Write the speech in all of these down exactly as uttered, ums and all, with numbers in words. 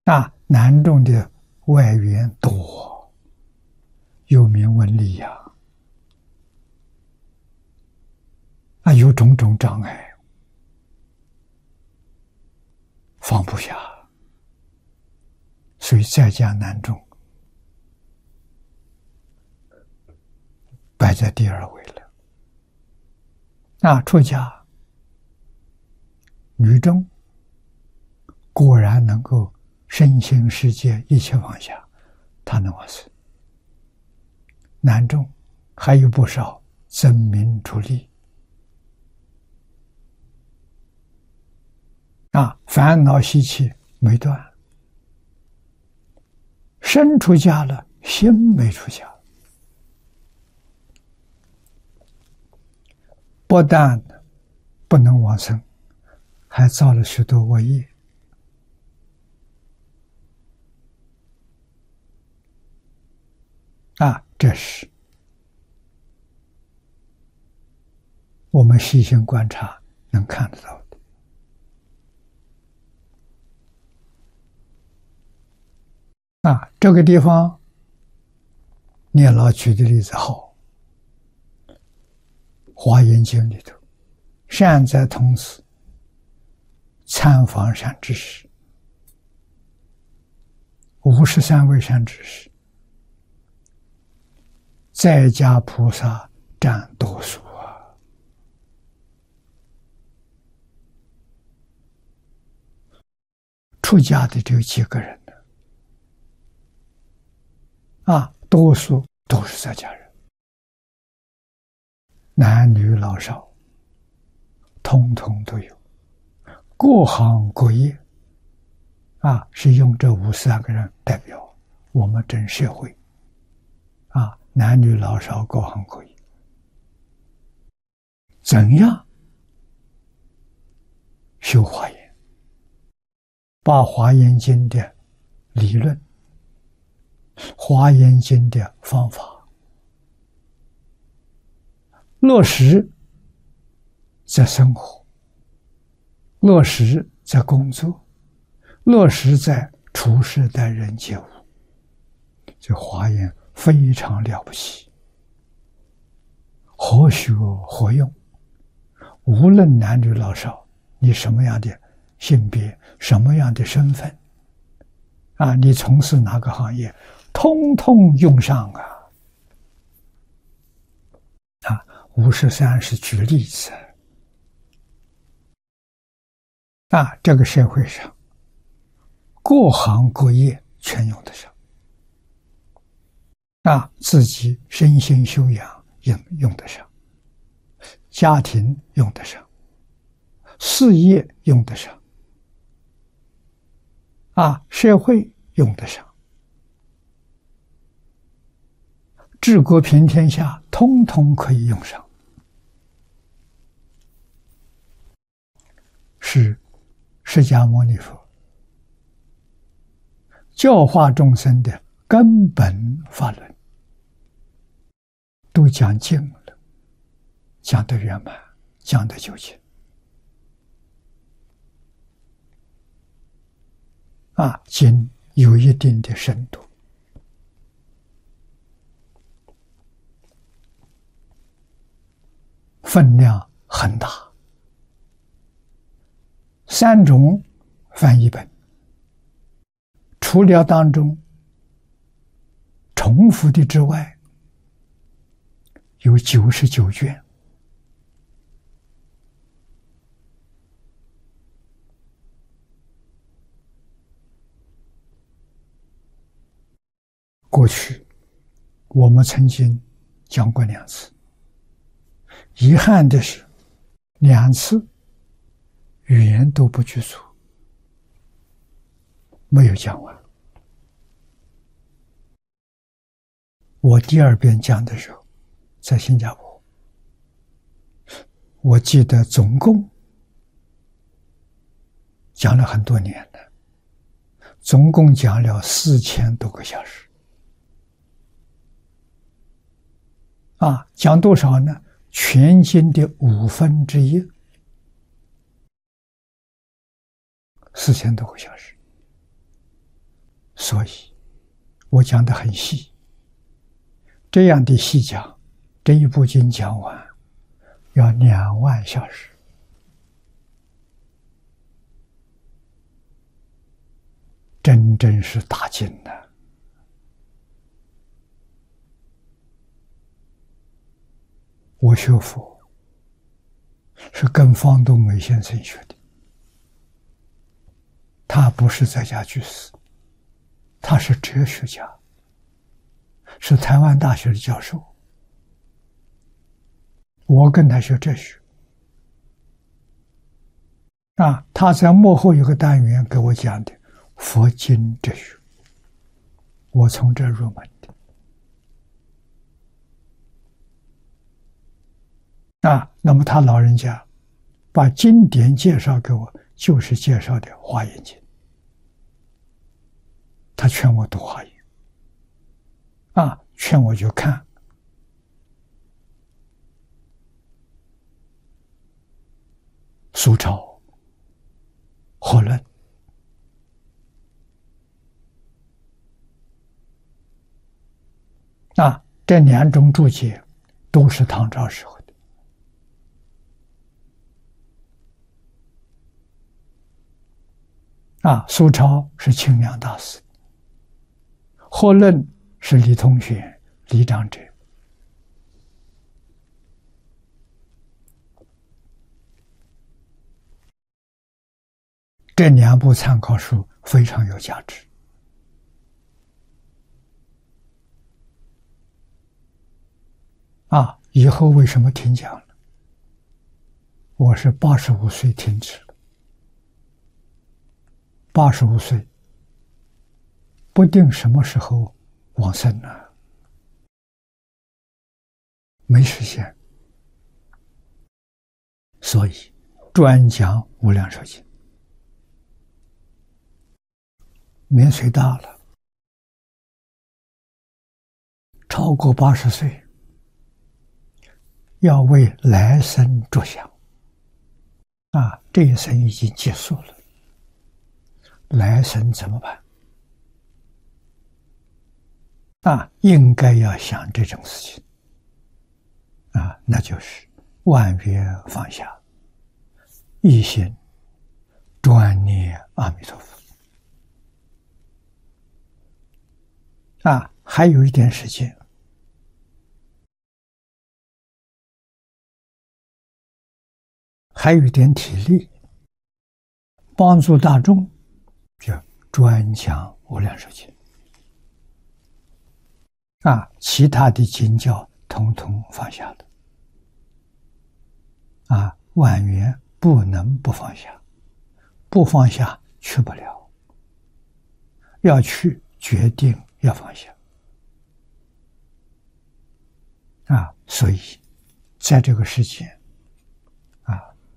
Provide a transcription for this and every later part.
啊，南众的外援多，有名闻利呀，啊，有种种障碍，放不下，所以在家南众摆在第二位了。啊，出家女众果然能够身心世界一切放下，他能往生。南众还有不少争名逐利，啊，烦恼习气没断，身出家了，心没出家，不但不能往生，还造了许多恶业。啊，这是我们细心观察能看得到的。啊，这个地方念老举的例子好，《华严经》里头，善哉童子参访善知识，五十三位善知识，在家菩萨占多数啊！出家的只有几个人呢？啊，多数都是在家人，男女老少，通通都有，各行各业，啊，是用这五十三个人代表我们整社会，啊。男女老少各行各业，怎样修华严？把华严经的理论、华严经的方法落实在生活，落实在工作，落实在处事待人接物，这华严非常了不起，何学何用？无论男女老少，你什么样的性别，什么样的身份，啊，你从事哪个行业，通通用上啊！啊，五十三是举例子。啊，这个社会上，各行各业全用得上。啊，自己身心修养用用得上，家庭用得上，事业用得上，啊，社会用得上，治国平天下，通通可以用上，是释迦牟尼佛教化众生的根本法论，都讲尽了，讲得圆满，讲得究竟。啊，经有一定的深度，分量很大。三种翻译本，除了当中重复的之外，有九十九卷。过去我们曾经讲过两次，遗憾的是两次语言都不具足，没有讲完。我第二遍讲的时候在新加坡，我记得总共讲了很多年了，总共讲了四千多个小时。啊，讲多少呢？全经的五分之一，四千多个小时。 所以我讲得很细。这样的细讲，这一部经讲完要两万小时。真正是大经的。我学佛是跟方东梅先生学的，他不是在家居士，他是哲学家，是台湾大学的教授。我跟他学哲学啊，他在幕后有个单元给我讲的佛经哲学，我从这入门的啊。那么他老人家把经典介绍给我，就是介绍的《华严经》，他劝我读华严啊，劝我去看苏超、火论啊，这两种注解都是唐朝时候的啊。苏超是清凉大师，火论是李同学、李长者。这两部参考书非常有价值啊！以后为什么停讲了？我是八十五岁停止了。八十五岁，不定什么时候往生呢，没实现，所以专讲《无量寿经》。年岁大了，超过八十岁，要为来生着想啊！这一生已经结束了，来生怎么办啊？应该要想这种事情啊，那就是万缘放下，一心专念阿弥陀佛啊。还有一点时间，还有一点体力，帮助大众，就专讲无量寿经啊，其他的经教统统放下的啊，万缘不能不放下，不放下去不了，要去决定要放下啊。所以在这个世界啊，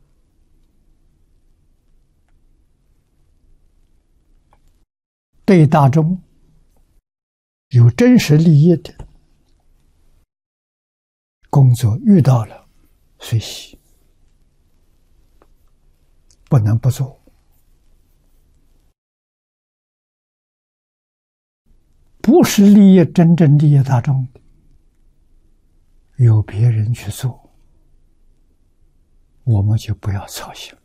对大众有真实利益的工作遇到了，随喜，不能不做。不是利益真正利益大众的，有别人去做，我们就不要操心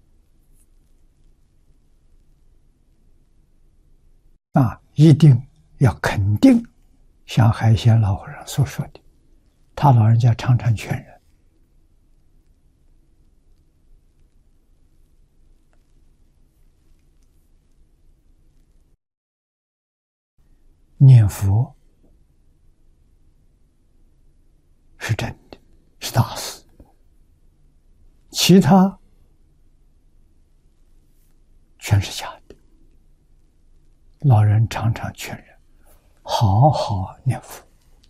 啊！一定要肯定，像海鲜老和尚所说的，他老人家常常劝人，念佛是真的，是大事，其他全是假的。老人常常劝人好好念佛，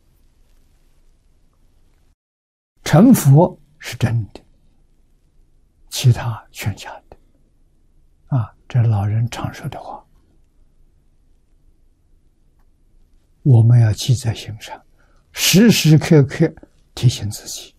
成佛是真的，其他全假的啊！这老人常说的话，我们要记在心上，时时刻刻提醒自己。